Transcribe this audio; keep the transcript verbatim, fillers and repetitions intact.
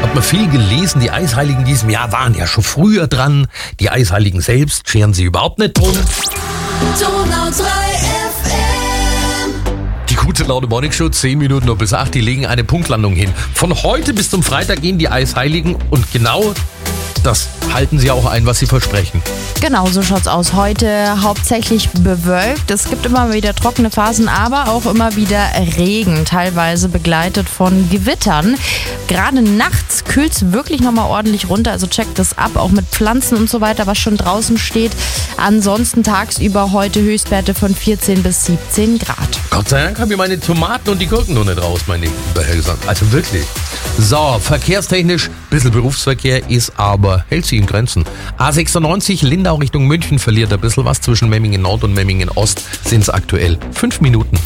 Hat man viel gelesen, die Eisheiligen in diesem Jahr waren ja schon früher dran. Die Eisheiligen selbst scheren sie überhaupt nicht drum. Donau drei F M. Die gute Laune Morning Show, zehn Minuten noch bis acht, die legen eine Punktlandung hin. Von heute bis zum Freitag gehen die Eisheiligen und genau das halten sie auch ein, was sie versprechen. Genau, so schaut's aus. Heute hauptsächlich bewölkt. Es gibt immer wieder trockene Phasen, aber auch immer wieder Regen, teilweise begleitet von Gewittern. Gerade nachts kühlt's wirklich nochmal ordentlich runter, also checkt das ab, auch mit Pflanzen und so weiter, was schon draußen steht. Ansonsten tagsüber heute Höchstwerte von vierzehn bis siebzehn Grad. Gott sei Dank habe ich meine Tomaten und die Gurken noch nicht raus, meine Behälter. Also wirklich. So, verkehrstechnisch, ein bisschen Berufsverkehr ist aber, hält sich in Grenzen. A sechsundneunzig, Lindau Richtung München verliert ein bisschen was. Zwischen Memmingen Nord und Memmingen Ost sind es aktuell fünf Minuten.